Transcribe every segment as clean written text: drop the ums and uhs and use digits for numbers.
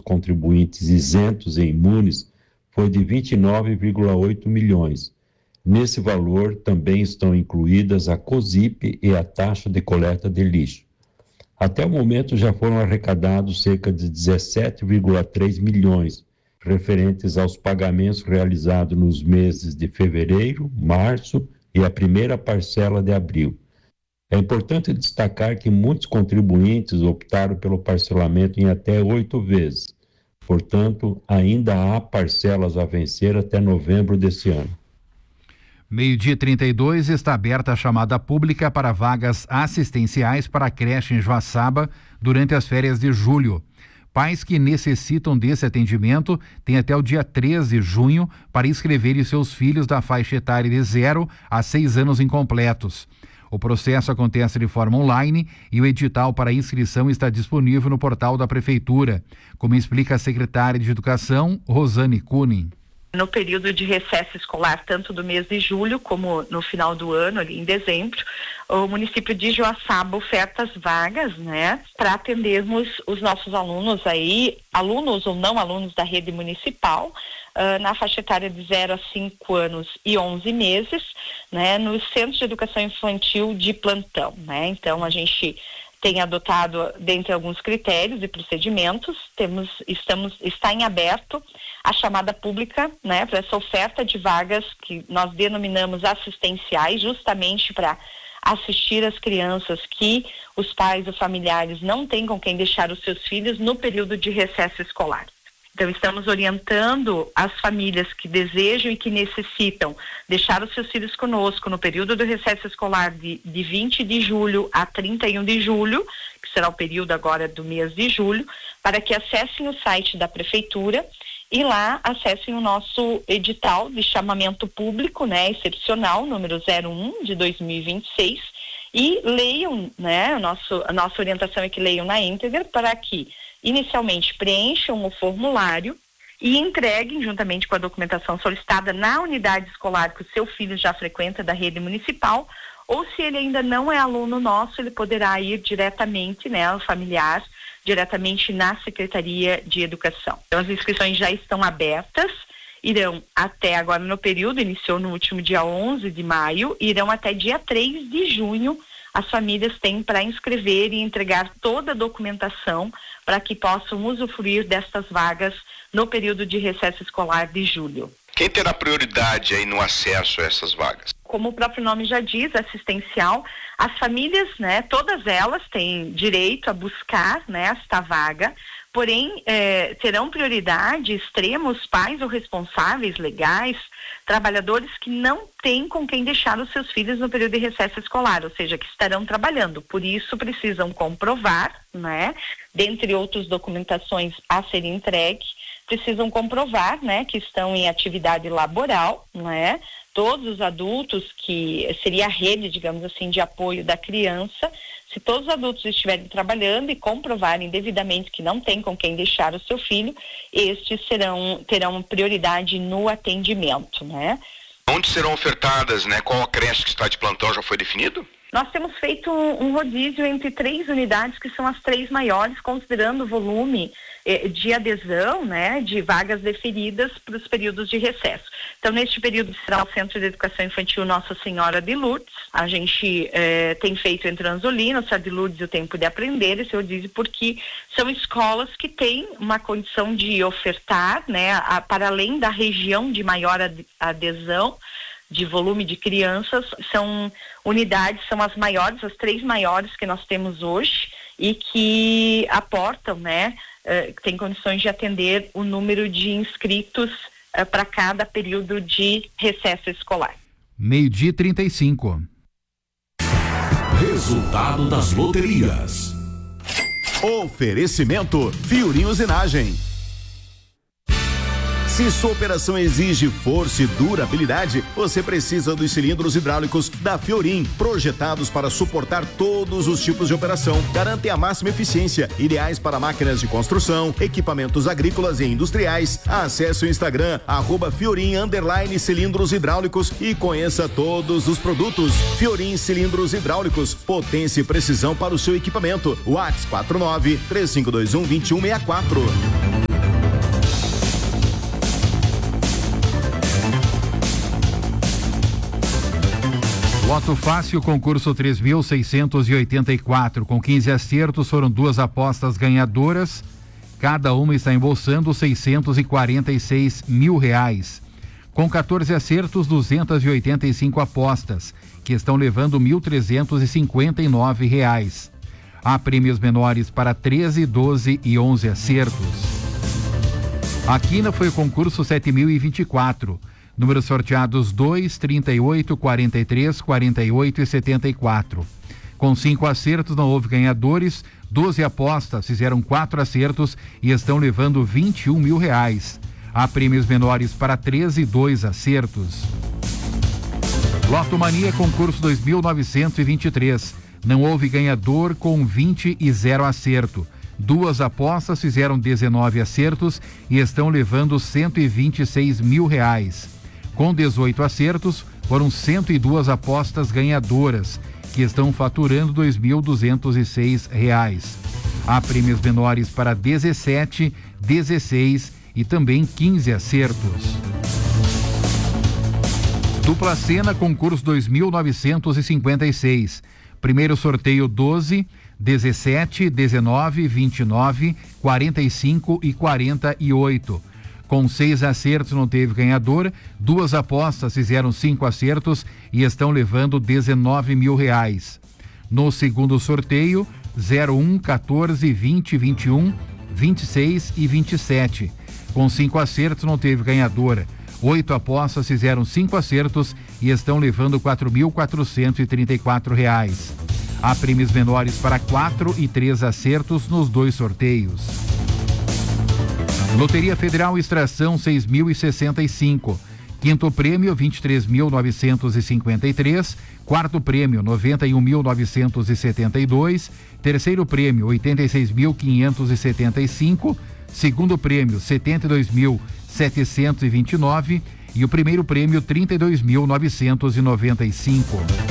contribuintes isentos e imunes foi de 29,8 milhões. Nesse valor também estão incluídas a COSIP e a taxa de coleta de lixo. Até o momento já foram arrecadados cerca de 17,3 milhões, referentes aos pagamentos realizados nos meses de fevereiro, março e a primeira parcela de abril. É importante destacar que muitos contribuintes optaram pelo parcelamento em até 8 vezes. Portanto, ainda há parcelas a vencer até novembro desse ano. 12h32, está aberta a chamada pública para vagas assistenciais para a creche em Joaçaba durante as férias de julho. Pais que necessitam desse atendimento têm até o dia 13 de junho para inscreverem seus filhos da faixa etária de 0 a 6 anos incompletos. O processo acontece de forma online e o edital para inscrição está disponível no portal da Prefeitura, como explica a secretária de Educação, Rosane Kunin. No período de recesso escolar, tanto do mês de julho como no final do ano, ali em dezembro, o município de Joaçaba oferta as vagas, né, para atendermos os nossos alunos aí, alunos ou não alunos da rede municipal, na faixa etária de 0 a 5 anos e 11 meses, né, nos centros de educação infantil de plantão, né. Então a gente tem adotado, dentre alguns critérios e procedimentos, está em aberto a chamada pública, né, para essa oferta de vagas que nós denominamos assistenciais, justamente para assistir as crianças que os pais ou familiares não têm com quem deixar os seus filhos no período de recesso escolar. Então, estamos orientando as famílias que desejam e que necessitam deixar os seus filhos conosco no período do recesso escolar de 20 de julho a 31 de julho, que será o período agora do mês de julho, para que acessem o site da Prefeitura e lá acessem o nosso edital de chamamento público, né, excepcional, número 01 de 2026, e leiam, né, a nossa orientação é que leiam na íntegra para que inicialmente preencham o formulário e entreguem juntamente com a documentação solicitada na unidade escolar que o seu filho já frequenta da rede municipal, ou se ele ainda não é aluno nosso, ele poderá ir diretamente, né, o familiar, diretamente na Secretaria de Educação. Então as inscrições já estão abertas, irão até agora no período, iniciou no último dia 11 de maio, irão até dia 3 de junho, as famílias têm para inscrever e entregar toda a documentação para que possam usufruir destas vagas no período de recesso escolar de julho. Quem terá prioridade aí no acesso a essas vagas? Como o próprio nome já diz, assistencial, as famílias, né, todas elas têm direito a buscar, né, esta vaga, porém terão prioridade extrema os pais ou responsáveis legais, trabalhadores que não têm com quem deixar os seus filhos no período de recesso escolar, ou seja, que estarão trabalhando. Por isso precisam comprovar, né, dentre outras documentações a serem entregues, precisam comprovar, né, que estão em atividade laboral, né, todos os adultos, que seria a rede, digamos assim, de apoio da criança, se todos os adultos estiverem trabalhando e comprovarem devidamente que não tem com quem deixar o seu filho, estes terão prioridade no atendimento, né? Onde serão ofertadas, né? Qual a creche que está de plantão já foi definido? Nós temos feito um rodízio entre 3 unidades que são as 3 maiores, considerando o volume de adesão, né, de vagas deferidas para os períodos de recesso. Então, neste período será o Centro de Educação Infantil Nossa Senhora de Lourdes. A gente tem feito em Transolina, o Céu de Lourdes e o Tempo de Aprender, esse rodízio, porque são escolas que têm uma condição de ofertar, né, para além da região de maior adesão, de volume de crianças, são unidades, são as maiores, as 3 maiores que nós temos hoje e que aportam, né, tem condições de atender o número de inscritos para cada período de recesso escolar. 12h35. Resultado das loterias. Oferecimento Fiorim Usinagem. Se sua operação exige força e durabilidade, você precisa dos cilindros hidráulicos da Fiorim, projetados para suportar todos os tipos de operação. Garantem a máxima eficiência, ideais para máquinas de construção, equipamentos agrícolas e industriais. Acesse o Instagram, @Fiorim_cilindros hidráulicos e conheça todos os produtos. Fiorim Cilindros Hidráulicos, potência e precisão para o seu equipamento. WhatsApp 49 3521 2164. Loto Fácil, concurso 3.684. Com 15 acertos, foram 2 apostas ganhadoras. Cada uma está embolsando R$646 mil. Com 14 acertos, 285 apostas, que estão levando R$1.359. Há prêmios menores para 13, 12 e 11 acertos. A quina foi o concurso 7.024. Números sorteados 2, 38, 43, 48 e 74. Com 5 acertos não houve ganhadores, 12 apostas fizeram 4 acertos e estão levando R$21 mil. Há prêmios menores para 13 e 2 acertos. Loto Mania, concurso 2.923. Não houve ganhador com 20 e 0 acerto. 2 apostas fizeram 19 acertos e estão levando R$126 mil. Com 18 acertos, foram 102 apostas ganhadoras, que estão faturando R$2.206. Há prêmios menores para 17, 16 e também 15 acertos. Dupla Sena, concurso 2.956. Primeiro sorteio 12, 17, 19, 29, 45 e 48. Com 6 acertos não teve ganhador, 2 apostas fizeram 5 acertos e estão levando R$19 mil. No segundo sorteio, 01, 14, 20, 21, 26 e 27. Com 5 acertos não teve ganhadora. 8 apostas fizeram 5 acertos e estão levando R$4.434. Há prêmios menores para 4 e 3 acertos nos 2 sorteios. Loteria Federal Extração 6.065. Quinto prêmio 23.953. Quarto prêmio 91.972. Terceiro prêmio 86.575. Segundo prêmio 72.729 e o primeiro prêmio 32.995.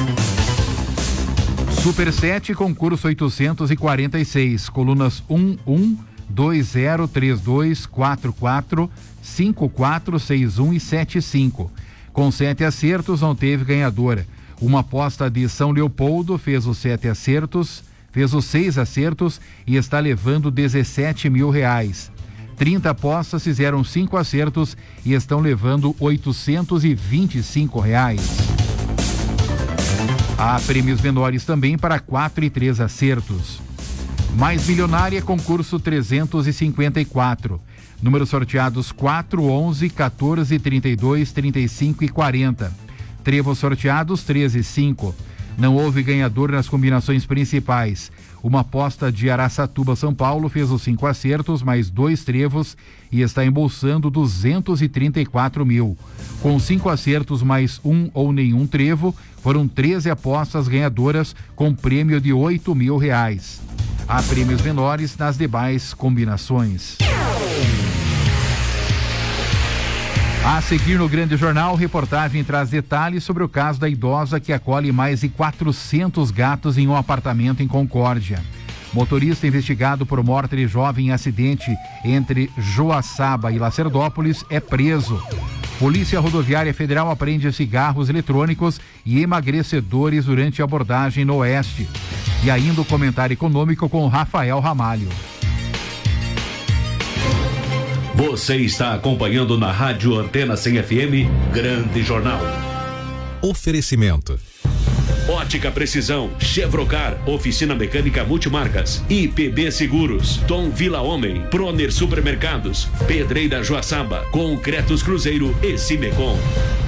Super 7, concurso 846, colunas 11, 20, 32, 44, 54, 61 e 75. Com 7 acertos não teve ganhadora. Uma aposta de São Leopoldo fez os 7 acertos, fez os 6 acertos e está levando R$17 mil. 30 apostas fizeram 5 acertos e estão levando R$825. Há prêmios menores também para 4 e 3 acertos. Mais Milionária, concurso 354. Números sorteados 4, 11, 14, 32, 35 e 40. Trevos sorteados 13 e 5. Não houve ganhador nas combinações principais. Uma aposta de Araçatuba, São Paulo, fez os 5 acertos, mais 2 trevos e está embolsando R$234 mil. Com 5 acertos, mais 1 ou nenhum trevo, foram 13 apostas ganhadoras com prêmio de R$8 mil. Há prêmios menores nas demais combinações. A seguir no Grande Jornal, reportagem traz detalhes sobre o caso da idosa que acolhe mais de 400 gatos em um apartamento em Concórdia. Motorista investigado por morte de jovem em acidente entre Joaçaba e Lacerdópolis é preso. Polícia Rodoviária Federal apreende cigarros eletrônicos e emagrecedores durante a abordagem no Oeste. E ainda o comentário econômico com Rafael Ramalho. Você está acompanhando na Rádio Antena 100 FM, Grande Jornal. Oferecimento. Ótica Precisão, Chevrocar, Oficina Mecânica Multimarcas, IPB Seguros, Tom Vila Homem, Proner Supermercados, Pedreira Joaçaba, Concretos Cruzeiro e Cimecom.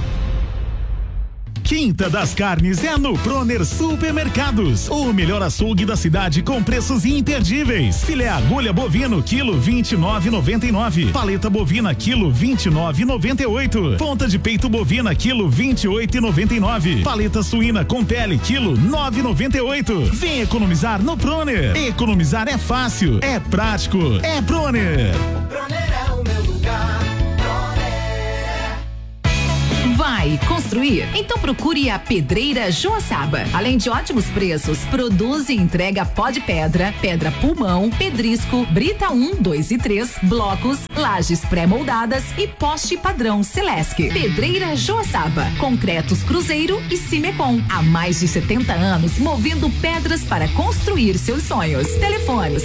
Quinta das Carnes é no Proner Supermercados. O melhor açougue da cidade com preços imperdíveis. Filé agulha bovino, quilo 29,99. Paleta bovina, quilo 29,98. Ponta de peito bovina, quilo 28,99. Paleta suína com pele, quilo 9,98. Vem economizar no Proner. Economizar é fácil, é prático, é Proner. Proner é o meu lugar. Proner. Vai, construir? Então procure a Pedreira Joaçaba. Além de ótimos preços, produz e entrega pó de pedra, pedra pulmão, pedrisco, brita 1, 2 e 3, blocos, lajes pré-moldadas e poste padrão Celesc. Pedreira Joaçaba, concretos Cruzeiro e Cimecom. Há mais de 70 anos movendo pedras para construir seus sonhos. Telefones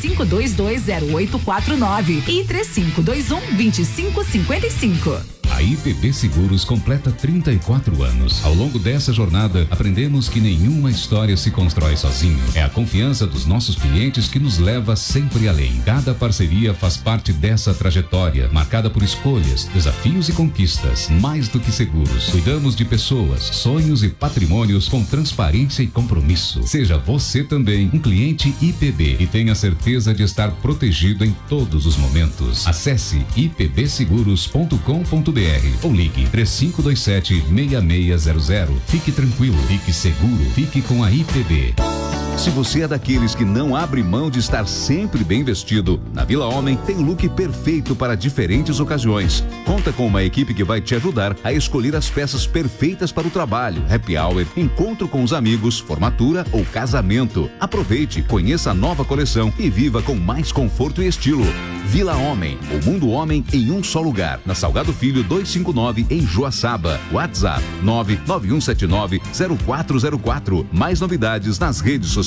35220849 e 3521-2555. A IPB Seguros completa 34 anos. Ao longo dessa jornada, aprendemos que nenhuma história se constrói sozinho. É a confiança dos nossos clientes que nos leva sempre além. Cada parceria faz parte dessa trajetória, marcada por escolhas, desafios e conquistas. Mais do que seguros, cuidamos de pessoas, sonhos e patrimônios com transparência e compromisso. Seja você também um cliente IPB e tenha certeza de estar protegido em todos os momentos. Acesse ipbseguros.com.br ou ligue 3527-6600. Fique tranquilo, fique seguro, fique com a IPB. Se você é daqueles que não abre mão de estar sempre bem vestido, na Vila Homem tem o look perfeito para diferentes ocasiões. Conta com uma equipe que vai te ajudar a escolher as peças perfeitas para o trabalho, happy hour, encontro com os amigos, formatura ou casamento. Aproveite, conheça a nova coleção e viva com mais conforto e estilo. Vila Homem, o mundo homem em um só lugar. Na Salgado Filho 259 em Joaçaba. WhatsApp 991790404. Mais novidades nas redes sociais.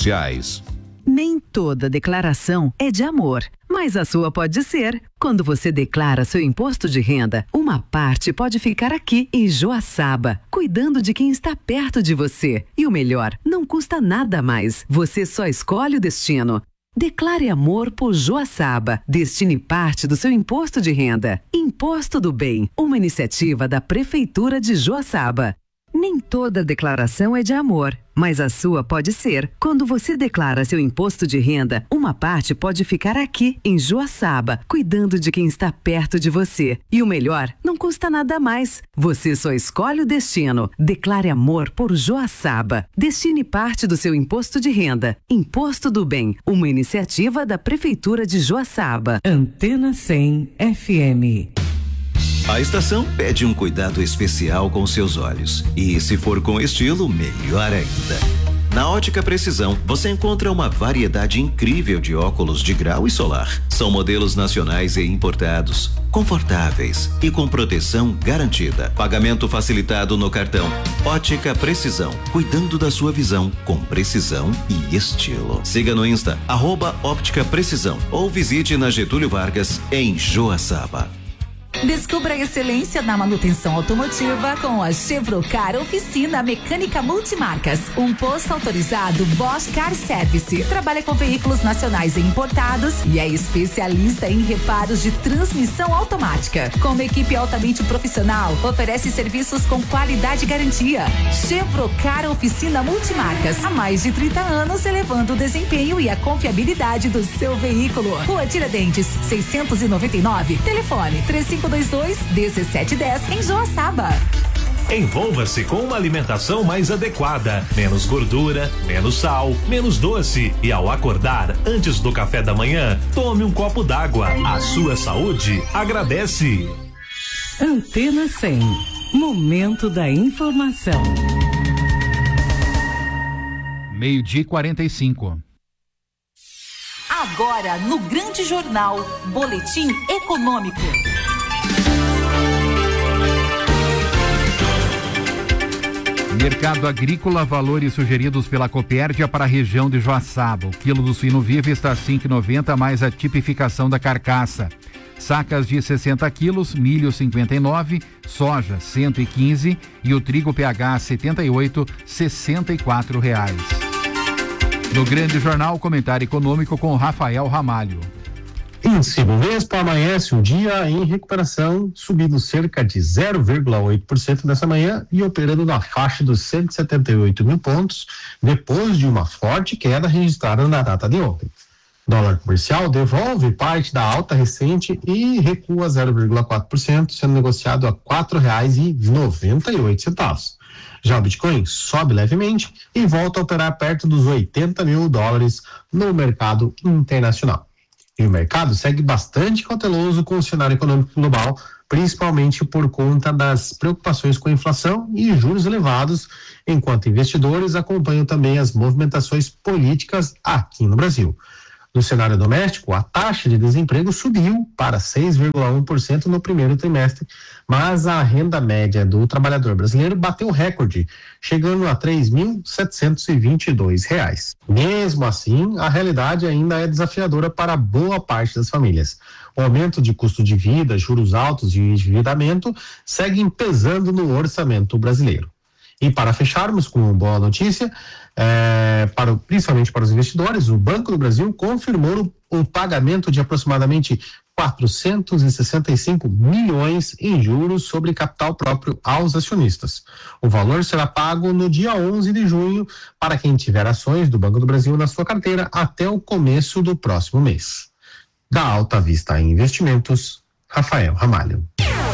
Nem toda declaração é de amor, mas a sua pode ser. Quando você declara seu imposto de renda, uma parte pode ficar aqui em Joaçaba, cuidando de quem está perto de você. E o melhor, não custa nada a mais. Você só escolhe o destino. Declare amor por Joaçaba. Destine parte do seu imposto de renda. Imposto do Bem, uma iniciativa da Prefeitura de Joaçaba. Nem toda declaração é de amor, mas a sua pode ser. Quando você declara seu imposto de renda, uma parte pode ficar aqui, em Joaçaba, cuidando de quem está perto de você. E o melhor, não custa nada a mais. Você só escolhe o destino. Declare amor por Joaçaba. Destine parte do seu imposto de renda. Imposto do Bem, uma iniciativa da Prefeitura de Joaçaba. Antena 100 FM. A estação pede um cuidado especial com seus olhos. E se for com estilo, melhor ainda. Na Ótica Precisão, você encontra uma variedade incrível de óculos de grau e solar. São modelos nacionais e importados, confortáveis e com proteção garantida. Pagamento facilitado no cartão. Ótica Precisão, cuidando da sua visão com precisão e estilo. Siga no Insta, @Óptica Precisão, ou visite na Getúlio Vargas, em Joaçaba. Descubra a excelência na manutenção automotiva com a Chevrocar Oficina Mecânica Multimarcas. Um posto autorizado Bosch Car Service. Trabalha com veículos nacionais e importados e é especialista em reparos de transmissão automática. Com uma equipe altamente profissional, oferece serviços com qualidade e garantia. Chevrocar Oficina Multimarcas. Há mais de 30 anos, elevando o desempenho e a confiabilidade do seu veículo. Rua Tiradentes, 699. Telefone 3522-1710 em Joaçaba. Envolva-se com uma alimentação mais adequada, menos gordura, menos sal, menos doce e ao acordar, antes do café da manhã, tome um copo d'água. A sua saúde agradece. Antena 100, momento da informação. 12:45. Agora no Grande Jornal, Boletim Econômico. Mercado agrícola, valores sugeridos pela Copérdia para a região de Joaçaba. O quilo do suíno vivo está a 5,90 mais a tipificação da carcaça. Sacas de 60 quilos, milho 59, soja 115 e o trigo PH 78, R$64. No Grande Jornal, comentário econômico com Rafael Ramalho. Índice Bovespa amanhece um dia em recuperação, subindo cerca de 0,8% nessa manhã e operando na faixa dos 178 mil pontos, depois de uma forte queda registrada na data de ontem. Dólar comercial devolve parte da alta recente e recua 0,4%, sendo negociado a R$ 4,98. Já o Bitcoin sobe levemente e volta a operar perto dos $80 mil no mercado internacional. E o mercado segue bastante cauteloso com o cenário econômico global, principalmente por conta das preocupações com a inflação e juros elevados, enquanto investidores acompanham também as movimentações políticas aqui no Brasil. No cenário doméstico, a taxa de desemprego subiu para 6,1% no primeiro trimestre, mas a renda média do trabalhador brasileiro bateu recorde, chegando a R$ 3.722. Mesmo assim, a realidade ainda é desafiadora para boa parte das famílias. O aumento de custo de vida, juros altos e endividamento seguem pesando no orçamento brasileiro. E para fecharmos com uma boa notícia, principalmente para os investidores, o Banco do Brasil confirmou o pagamento de aproximadamente 465 milhões em juros sobre capital próprio aos acionistas. O valor será pago no dia 11 de junho para quem tiver ações do Banco do Brasil na sua carteira até o começo do próximo mês. Da Alta Vista Investimentos, Rafael Ramalho.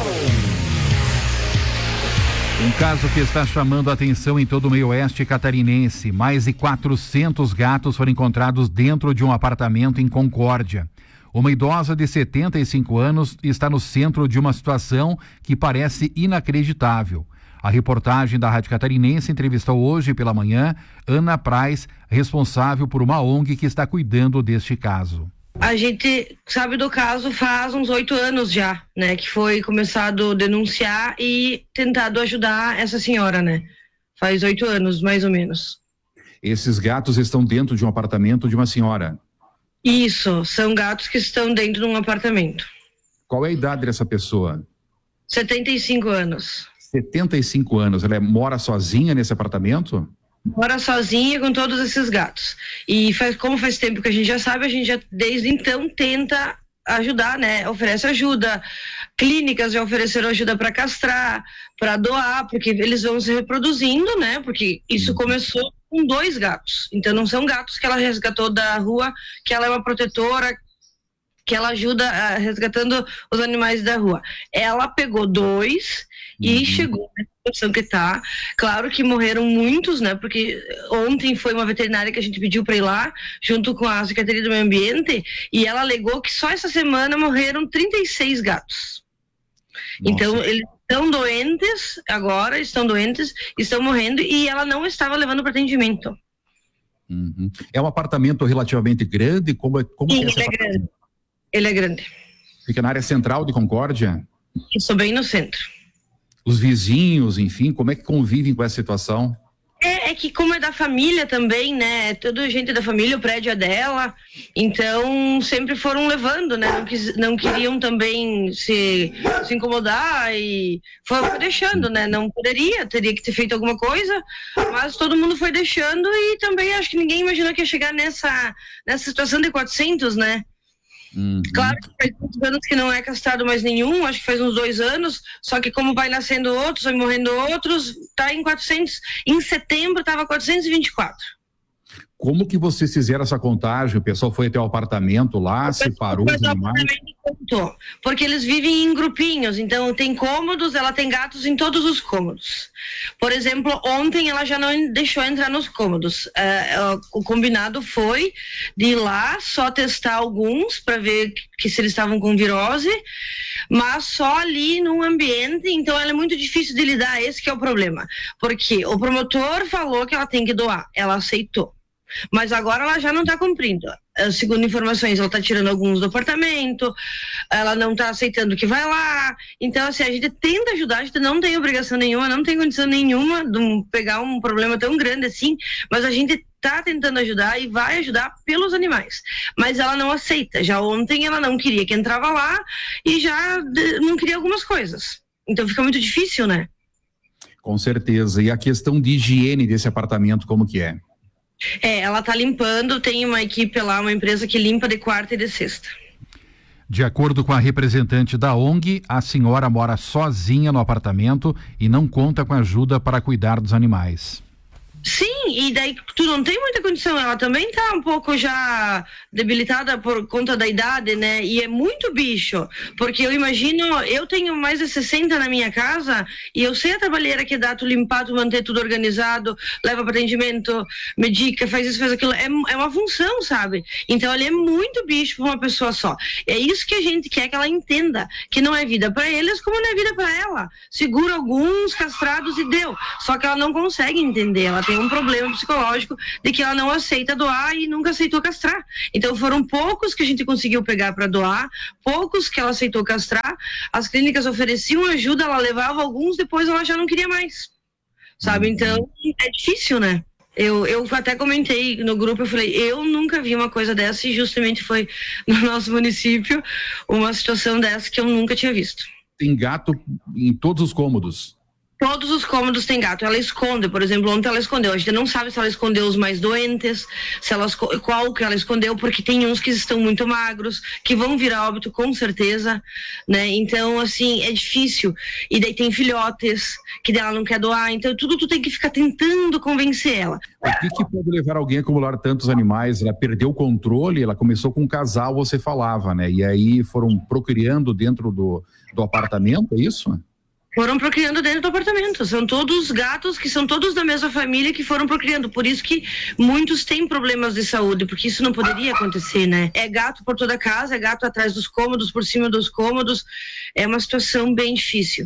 Um caso que está chamando a atenção em todo o meio oeste catarinense. Mais de 400 gatos foram encontrados dentro de um apartamento em Concórdia. Uma idosa de 75 anos está no centro de uma situação que parece inacreditável. A reportagem da Rádio Catarinense entrevistou hoje pela manhã Ana Praz, responsável por uma ONG que está cuidando deste caso. A gente sabe do caso faz uns 8 anos já, né? Que foi começado a denunciar e tentado ajudar essa senhora, né? Faz 8 anos, mais ou menos. Esses gatos estão dentro de um apartamento de uma senhora? Isso, são gatos que estão dentro de um apartamento. Qual é a idade dessa pessoa? 75 anos. 75 anos. Ela mora sozinha nesse apartamento? Mora sozinha com todos esses gatos. E como faz tempo que a gente já sabe, a gente já desde então tenta ajudar, né? Oferece ajuda. Clínicas já ofereceram ajuda para castrar, para doar, porque eles vão se reproduzindo, né? Porque isso começou com 2 gatos. Então não são gatos que ela resgatou da rua, que ela é uma protetora, que ela ajuda resgatando os animais da rua. Ela pegou 2 e chegou na situação que tá. Claro que morreram muitos, né? Porque ontem foi uma veterinária que a gente pediu para ir lá, junto com a Secretaria do Meio Ambiente, e ela alegou que só essa semana morreram 36 gatos. Nossa. Então, eles estão doentes agora, estão morrendo, e ela não estava levando para atendimento. É um apartamento relativamente grande? Como Sim, é esse apartamento? Grande. Ele é grande. Fica na área central de Concórdia? Isso, bem no centro. Os vizinhos, enfim, como é que convivem com essa situação? É que como é da família também, né? Toda gente da família, o prédio é dela, então sempre foram levando, né? Não queriam também se incomodar e foi deixando, né? Não teria que ter feito alguma coisa, mas todo mundo foi deixando e também acho que ninguém imaginou que ia chegar nessa situação de 400, né? Claro que faz muitos anos que não é castrado mais nenhum, acho que faz uns 2 anos, só que como vai nascendo outros, vai morrendo outros, tá em 400, em setembro tava 424. Como que vocês fizeram essa contagem? O pessoal foi até o apartamento lá, separou os animais? Porque eles vivem em grupinhos, então tem cômodos, ela tem gatos em todos os cômodos. Por exemplo, ontem ela já não deixou entrar nos cômodos. O combinado foi de ir lá, só testar alguns para ver se eles estavam com virose, mas só ali no ambiente, então ela é muito difícil de lidar, esse que é o problema. Porque o promotor falou que ela tem que doar, ela aceitou. Mas agora ela já não está cumprindo. Segundo informações, ela está tirando alguns do apartamento, ela não está aceitando que vai lá. Então, assim, a gente tenta ajudar, a gente não tem obrigação nenhuma, não tem condição nenhuma de pegar um problema tão grande assim, mas a gente está tentando ajudar e vai ajudar pelos animais. Mas ela não aceita. Já ontem ela não queria que entrava lá e já não queria algumas coisas. Então fica muito difícil, né? Com certeza. E a questão de higiene desse apartamento, como que é? Ela tá limpando, tem uma equipe lá, uma empresa que limpa de quarta e de sexta. De acordo com a representante da ONG, a senhora mora sozinha no apartamento e não conta com ajuda para cuidar dos animais. Sim, e daí tu não tem muita condição, ela também tá um pouco já debilitada por conta da idade, né? E é muito bicho, porque eu imagino, eu tenho mais de 60 na minha casa e eu sei a trabalheira que dá tu limpar, tu manter tudo organizado, leva para atendimento, medica, faz isso, faz aquilo, é uma função, sabe? Então ali é muito bicho para uma pessoa só. É isso que a gente quer que ela entenda, que não é vida para eles como não é vida para ela. Segura alguns castrados e deu. Só que ela não consegue entender, ela tem um problema psicológico de que ela não aceita doar e nunca aceitou castrar. Então foram poucos que a gente conseguiu pegar para doar, poucos que ela aceitou castrar, as clínicas ofereciam ajuda, ela levava alguns, depois ela já não queria mais, sabe? Então é difícil, né? Eu até comentei no grupo, eu falei, eu nunca vi uma coisa dessa e justamente foi no nosso município uma situação dessa que eu nunca tinha visto. Tem gato em todos os cômodos? Todos os cômodos tem gato. Ela esconde, por exemplo, ontem ela escondeu. A gente não sabe se ela escondeu os mais doentes, qual que ela escondeu, porque tem uns que estão muito magros, que vão virar óbito com certeza, né? Então, assim, é difícil. E daí tem filhotes que ela não quer doar. Então, tudo tu tem que ficar tentando convencer ela. O que pode levar alguém a acumular tantos animais? Ela perdeu o controle, ela começou com um casal, você falava, né? E aí foram procriando dentro do apartamento, é isso? Foram procriando dentro do apartamento. São todos gatos que são todos da mesma família que foram procriando. Por isso que muitos têm problemas de saúde, porque isso não poderia acontecer, né? É gato por toda a casa, é gato atrás dos cômodos, por cima dos cômodos. É uma situação bem difícil.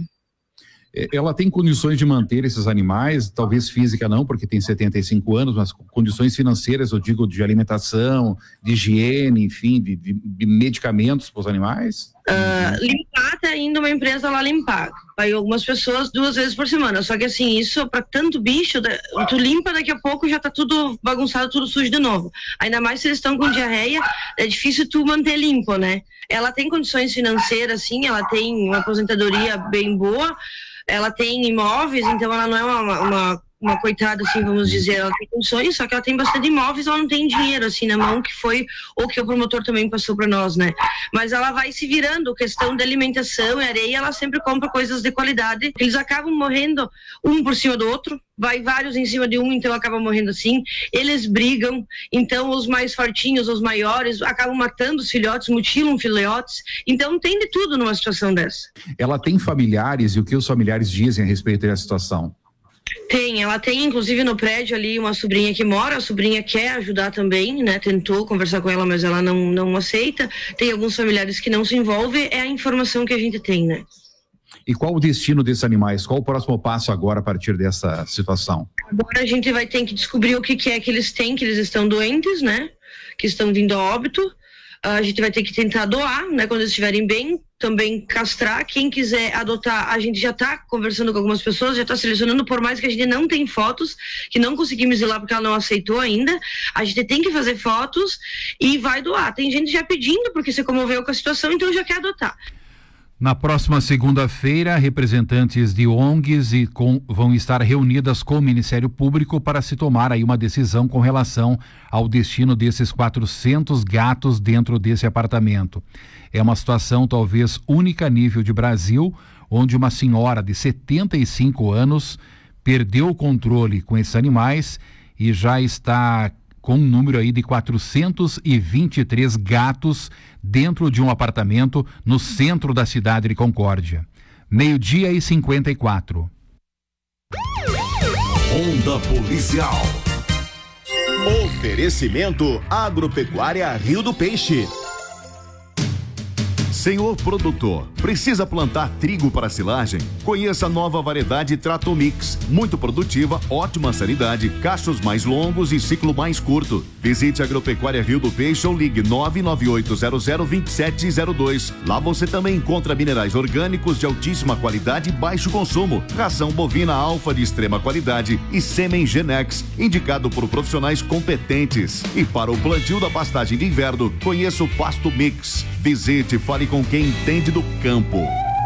Ela tem condições de manter esses animais, talvez física não, porque tem 75 anos, mas condições financeiras, eu digo, de alimentação, de higiene, enfim, de medicamentos para os animais? Limpar, tá indo uma empresa lá limpar. Vai algumas pessoas 2 vezes por semana. Só que assim, isso para tanto bicho, tu limpa, daqui a pouco já tá tudo bagunçado, tudo sujo de novo. Ainda mais se eles estão com diarreia, é difícil tu manter limpo, né? Ela tem condições financeiras, sim, ela tem uma aposentadoria bem boa, ela tem imóveis, então ela não é uma coitada, assim, vamos dizer, ela tem condições, só que ela tem bastante imóveis, ela não tem dinheiro, assim, na mão, que foi o que o promotor também passou para nós, né? Mas ela vai se virando, questão de alimentação e areia, ela sempre compra coisas de qualidade, eles acabam morrendo um por cima do outro, vai vários em cima de um, então acaba morrendo assim, eles brigam, então os mais fortinhos, os maiores, acabam matando os filhotes, mutilam filhotes, então tem de tudo numa situação dessa. Ela tem familiares, e o que os familiares dizem a respeito dessa situação? Tem, ela tem inclusive no prédio ali uma sobrinha que mora, a sobrinha quer ajudar também, né, tentou conversar com ela, mas ela não aceita, tem alguns familiares que não se envolvem, é a informação que a gente tem, né. E qual o destino desses animais? Qual o próximo passo agora a partir dessa situação? Agora a gente vai ter que descobrir o que é que eles têm, que eles estão doentes, né, que estão vindo a óbito. A gente vai ter que tentar doar, né, quando eles estiverem bem, também castrar. Quem quiser adotar, a gente já está conversando com algumas pessoas, já está selecionando, por mais que a gente não tem fotos, que não conseguimos ir lá porque ela não aceitou ainda, a gente tem que fazer fotos e vai doar. Tem gente já pedindo porque se comoveu com a situação, então já quer adotar. Na próxima segunda-feira, representantes de ONGs vão estar reunidas com o Ministério Público para se tomar aí uma decisão com relação ao destino desses 400 gatos dentro desse apartamento. É uma situação talvez única a nível de Brasil, onde uma senhora de 75 anos perdeu o controle com esses animais e já está com um número aí de 423 gatos dentro de um apartamento no centro da cidade de Concórdia. 12:54. Onda Policial. Oferecimento Agropecuária Rio do Peixe. Senhor produtor, precisa plantar trigo para silagem? Conheça a nova variedade Tratomix, muito produtiva, ótima sanidade, cachos mais longos e ciclo mais curto. Visite a Agropecuária Rio do Peixe ou ligue 998002702. Lá você também encontra minerais orgânicos de altíssima qualidade e baixo consumo, ração bovina alfa de extrema qualidade e sêmen Genex, indicado por profissionais competentes. E para o plantio da pastagem de inverno, conheça o Pasto Mix. Visite e fale com quem entende do campo.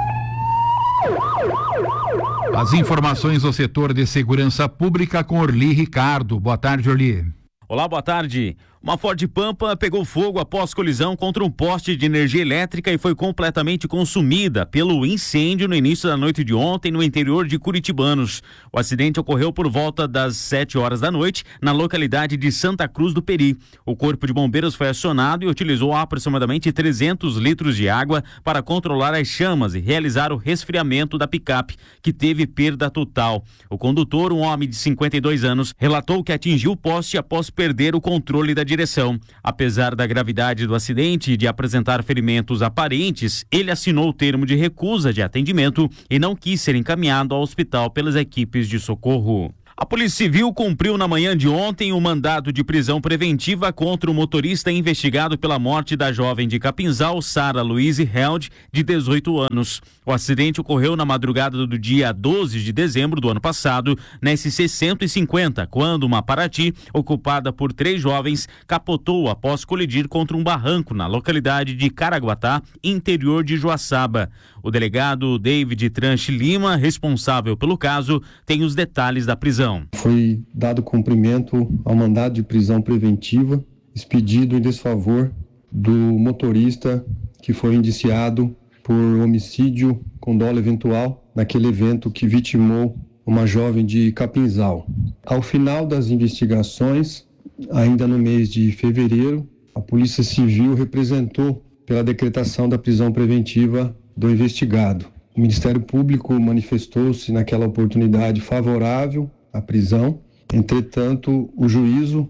As informações do setor de segurança pública com Orli Ricardo. Boa tarde, Orli. Olá, boa tarde. Uma Ford Pampa pegou fogo após colisão contra um poste de energia elétrica e foi completamente consumida pelo incêndio no início da noite de ontem no interior de Curitibanos. O acidente ocorreu por volta das 7 horas da noite na localidade de Santa Cruz do Peri. O corpo de bombeiros foi acionado e utilizou aproximadamente 300 litros de água para controlar as chamas e realizar o resfriamento da picape, que teve perda total. O condutor, um homem de 52 anos, relatou que atingiu o poste após perder o controle da direção. Apesar da gravidade do acidente e de apresentar ferimentos aparentes, ele assinou o termo de recusa de atendimento e não quis ser encaminhado ao hospital pelas equipes de socorro. A Polícia Civil cumpriu na manhã de ontem um mandado de prisão preventiva contra o motorista investigado pela morte da jovem de Capinzal, Sara Louise Held, de 18 anos. O acidente ocorreu na madrugada do dia 12 de dezembro do ano passado, na SC 150, quando uma Paraty, ocupada por 3 jovens, capotou após colidir contra um barranco na localidade de Caraguatá, interior de Joaçaba. O delegado David Tranche Lima, responsável pelo caso, tem os detalhes da prisão. Foi dado cumprimento ao mandado de prisão preventiva expedido em desfavor do motorista que foi indiciado por homicídio com dolo eventual naquele evento que vitimou uma jovem de Capinzal. Ao final das investigações, ainda no mês de fevereiro, a Polícia Civil representou pela decretação da prisão preventiva do investigado. O Ministério Público manifestou-se naquela oportunidade favorável à prisão. Entretanto, o juízo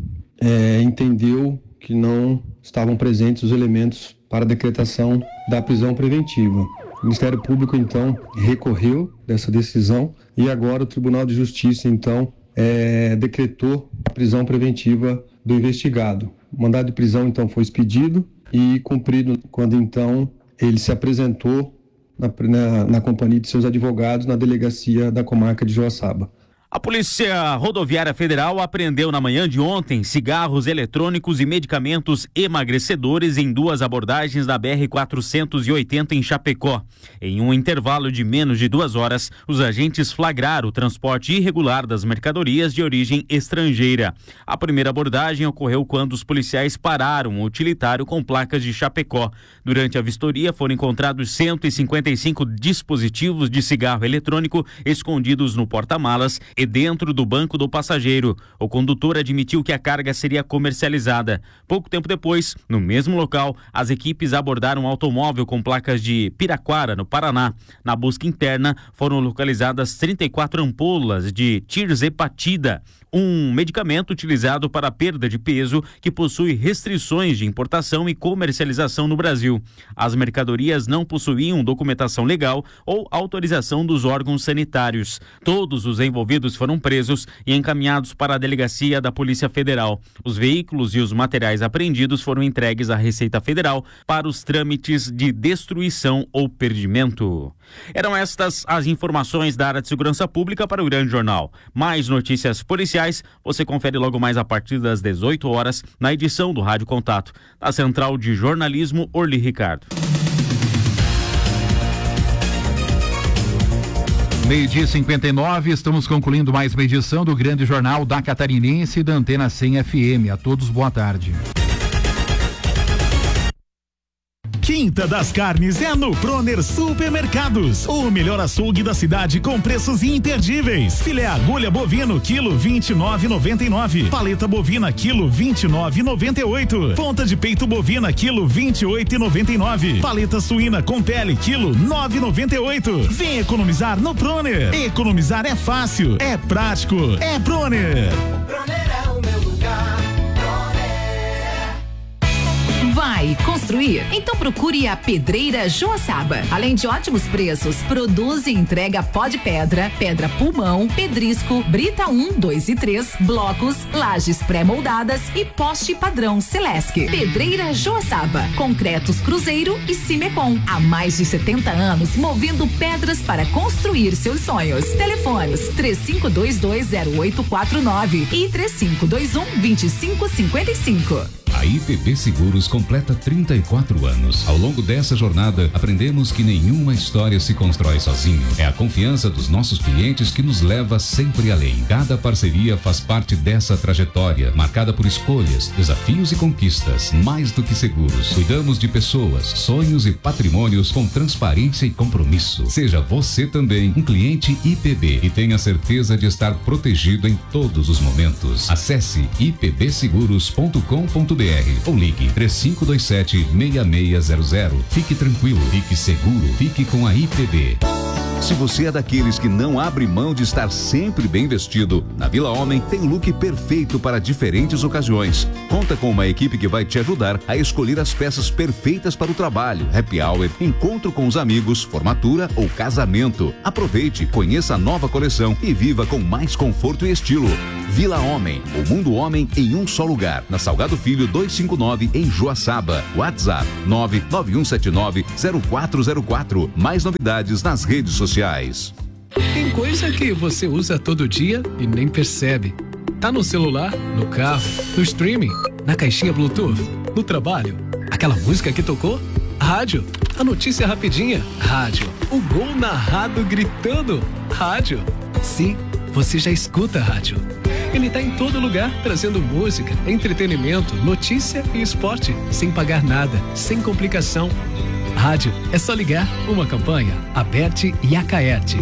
entendeu que não estavam presentes os elementos para a decretação da prisão preventiva. O Ministério Público, então, recorreu dessa decisão e agora o Tribunal de Justiça, então, decretou a prisão preventiva do investigado. O mandado de prisão, então, foi expedido e cumprido quando, então, ele se apresentou na companhia de seus advogados na delegacia da comarca de Joaçaba. A Polícia Rodoviária Federal apreendeu na manhã de ontem cigarros eletrônicos e medicamentos emagrecedores em 2 abordagens da BR-480 em Chapecó. Em um intervalo de menos de 2 horas, os agentes flagraram o transporte irregular das mercadorias de origem estrangeira. A primeira abordagem ocorreu quando os policiais pararam um utilitário com placas de Chapecó. Durante a vistoria foram encontrados 155 dispositivos de cigarro eletrônico escondidos no porta-malas e dentro do banco do passageiro. O condutor admitiu que a carga seria comercializada. Pouco tempo depois, no mesmo local, as equipes abordaram um automóvel com placas de Piraquara, no Paraná. Na busca interna, foram localizadas 34 ampolas de tirzepatida, um medicamento utilizado para perda de peso que possui restrições de importação e comercialização no Brasil. As mercadorias não possuíam documentação legal ou autorização dos órgãos sanitários. Todos os envolvidos foram presos e encaminhados para a delegacia da Polícia Federal. Os veículos e os materiais apreendidos foram entregues à Receita Federal para os trâmites de destruição ou perdimento. Eram estas as informações da área de segurança pública para o Grande Jornal. Mais notícias policiais você confere logo mais a partir das 18 horas na edição do Rádio Contato. Da Central de Jornalismo, Orli Ricardo. 12h59, estamos concluindo mais uma edição do Grande Jornal da Catarinense da Antena 100 FM. A todos, boa tarde. Quinta das Carnes é no Proner Supermercados. O melhor açougue da cidade com preços imperdíveis. Filé agulha bovino, quilo 29,99. Paleta bovina, quilo 29,98. Ponta de peito bovina, quilo 28,99. Paleta suína com pele, quilo 9,98. Vem economizar no Proner. Economizar é fácil, é prático, é Proner. Proner é o meu lugar. Vai construir? Então procure a Pedreira Joaçaba. Além de ótimos preços, produz e entrega pó de pedra, pedra pulmão, pedrisco, brita 1, 2 e 3, blocos, lajes pré-moldadas e poste padrão Celesc. Pedreira Joaçaba, concretos Cruzeiro e Cimecon. Há mais de 70 anos movendo pedras para construir seus sonhos. Telefones 35220849 e 3521-2555. A IPB Seguros completa 34 anos. Ao longo dessa jornada, aprendemos que nenhuma história se constrói sozinho. É a confiança dos nossos clientes que nos leva sempre além. Cada parceria faz parte dessa trajetória, marcada por escolhas, desafios e conquistas. Mais do que seguros, cuidamos de pessoas, sonhos e patrimônios com transparência e compromisso. Seja você também um cliente IPB e tenha certeza de estar protegido em todos os momentos. Acesse ipbseguros.com.br ou ligue 3527-6600. Fique tranquilo, fique seguro, fique com a IPB. Se você é daqueles que não abre mão de estar sempre bem vestido, na Vila Homem tem o look perfeito para diferentes ocasiões. Conta com uma equipe que vai te ajudar a escolher as peças perfeitas para o trabalho, happy hour, encontro com os amigos, formatura ou casamento. Aproveite, conheça a nova coleção e viva com mais conforto e estilo. Vila Homem, o mundo homem em um só lugar. Na Salgado Filho 259 em Joaçaba. WhatsApp 991790404. Mais novidades nas redes sociais. Tem coisa que você usa todo dia e nem percebe. Tá no celular, no carro, no streaming, na caixinha Bluetooth, no trabalho. Aquela música que tocou? Rádio. A notícia rapidinha? Rádio. O gol narrado gritando? Rádio. Sim, você já escuta rádio. Ele tá em todo lugar, trazendo música, entretenimento, notícia e esporte, sem pagar nada, sem complicação. Rádio, é só ligar. Uma campanha, Aberte e Acaerte.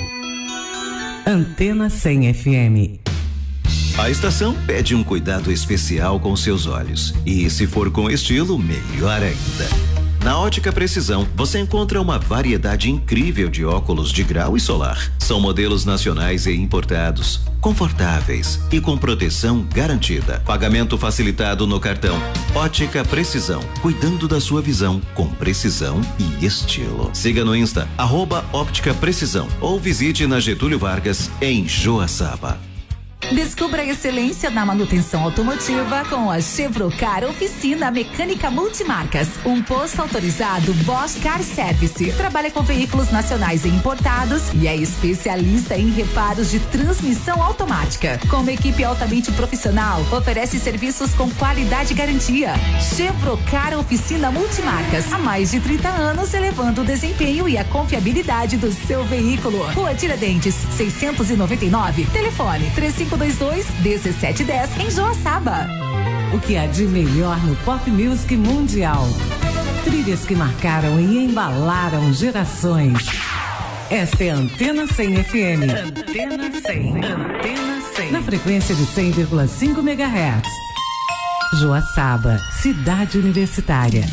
Antena 100 FM. A estação pede um cuidado especial com seus olhos. E se for com estilo, melhor ainda. Na Ótica Precisão, você encontra uma variedade incrível de óculos de grau e solar. São modelos nacionais e importados, confortáveis e com proteção garantida. Pagamento facilitado no cartão. Ótica Precisão, cuidando da sua visão com precisão e estilo. Siga no Insta, @Óptica Precisão, ou visite na Getúlio Vargas, em Joaçaba. Descubra a excelência na manutenção automotiva com a Chevrocar Oficina Mecânica Multimarcas. Um posto autorizado Bosch Car Service. Trabalha com veículos nacionais e importados e é especialista em reparos de transmissão automática. Com uma equipe altamente profissional, oferece serviços com qualidade e garantia. Chevrocar Oficina Multimarcas. Há mais de 30 anos, elevando o desempenho e a confiabilidade do seu veículo. Rua Tiradentes, 699. Telefone 3522-1710 em Joaçaba. O que há de melhor no pop music mundial? Trilhas que marcaram e embalaram gerações. Esta é a Antena 100 FM. Antena 100. Antena 100. Na frequência de 100,5 MHz. Joaçaba, cidade universitária.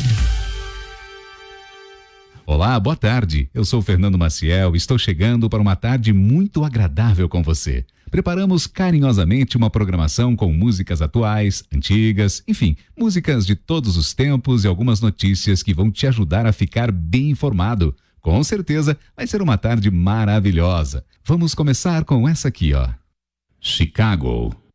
Olá, boa tarde. Eu sou Fernando Maciel e estou chegando para uma tarde muito agradável com você. Preparamos carinhosamente uma programação com músicas atuais, antigas, enfim, músicas de todos os tempos e algumas notícias que vão te ajudar a ficar bem informado. Com certeza vai ser uma tarde maravilhosa. Vamos começar com essa aqui, ó. Chicago.